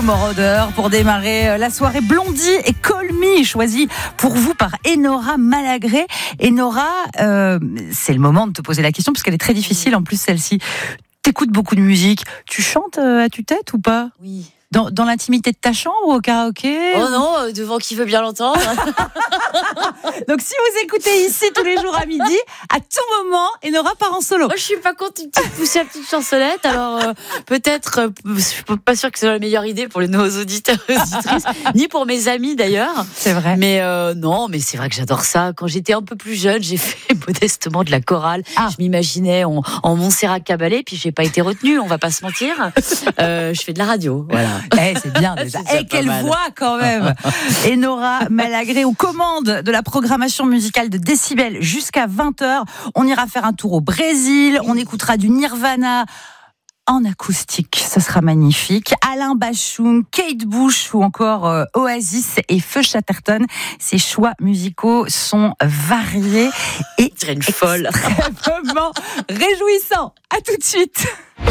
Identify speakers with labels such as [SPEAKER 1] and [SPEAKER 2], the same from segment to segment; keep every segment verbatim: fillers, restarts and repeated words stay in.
[SPEAKER 1] Moroder pour démarrer la soirée Blondie et Call Me, choisi pour vous par Enora Malagré. Enora, euh, c'est le moment de te poser la question parce qu'elle est très difficile en plus celle-ci. T'écoutes beaucoup de musique, tu chantes à tue-tête ou pas ?
[SPEAKER 2] Oui.
[SPEAKER 1] Dans, dans l'intimité de ta chambre ou au karaoké ?
[SPEAKER 2] Oh non, devant qui veut bien l'entendre.
[SPEAKER 1] Donc si vous écoutez ici tous les jours à midi, à tout moment, Enora part en solo.
[SPEAKER 2] Moi, je suis pas contre une petite pousser la petite chansonnette. Alors euh, peut-être, euh, je suis pas sûre que c'est la meilleure idée pour les nouveaux auditeurs et auditrices, ni pour mes amis d'ailleurs.
[SPEAKER 1] C'est vrai.
[SPEAKER 2] Mais euh, non, mais c'est vrai que j'adore ça. Quand j'étais un peu plus jeune, j'ai fait modestement de la chorale. Ah. Je m'imaginais en, en Montserrat Caballé, puis j'ai pas été retenue. On va pas se mentir. Euh, je fais de la radio, voilà.
[SPEAKER 1] Eh, c'est bien déjà. Eh, quelle mal. voix quand même. Enora Malagré aux commandes de la programmation musicale de Décibel jusqu'à vingt heures. On ira faire un tour au Brésil. On écoutera du Nirvana en acoustique. Ce sera magnifique. Alain Bachung, Kate Bush ou encore euh, Oasis et Feu Chatterton. Ces choix musicaux sont variés et
[SPEAKER 2] une folle.
[SPEAKER 1] Extrêmement réjouissants. À tout de suite.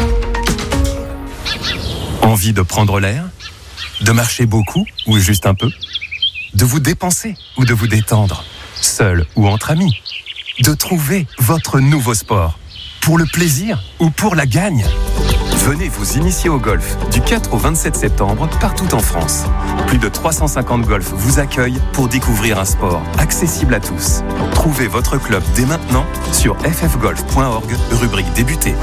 [SPEAKER 3] Envie de prendre l'air ? De marcher beaucoup ou juste un peu ? De vous dépenser ou de vous détendre ? Seul ou entre amis ? De trouver votre nouveau sport ? Pour le plaisir ou pour la gagne ? Venez vous initier au golf du quatre au vingt-sept septembre partout en France. Plus de trois cent cinquante golfs vous accueillent pour découvrir un sport accessible à tous. Trouvez votre club dès maintenant sur f f golf point org, rubrique débuter.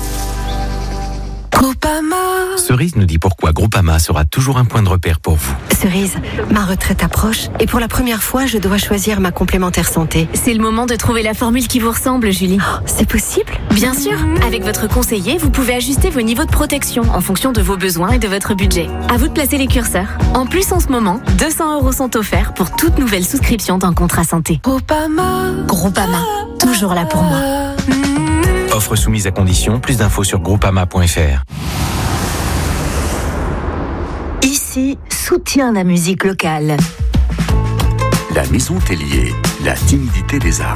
[SPEAKER 4] Groupama.
[SPEAKER 5] Cerise nous dit pourquoi Groupama sera toujours un point de repère pour vous.
[SPEAKER 4] Cerise, ma retraite approche et pour la première fois, je dois choisir ma complémentaire santé.
[SPEAKER 6] C'est le moment de trouver la formule qui vous ressemble, Julie.
[SPEAKER 4] Oh, c'est possible ?
[SPEAKER 6] Bien sûr. Avec votre conseiller, vous pouvez ajuster vos niveaux de protection en fonction de vos besoins et de votre budget. À vous de placer les curseurs. En plus, en ce moment, deux cents euros sont offerts pour toute nouvelle souscription d'un contrat santé.
[SPEAKER 4] Groupama.
[SPEAKER 6] Groupama, toujours là pour moi.
[SPEAKER 5] Offre soumise à condition, plus d'infos sur groupama point f r.
[SPEAKER 7] Ici, soutient la musique locale.
[SPEAKER 8] La Maison Tellier, la timidité des arts.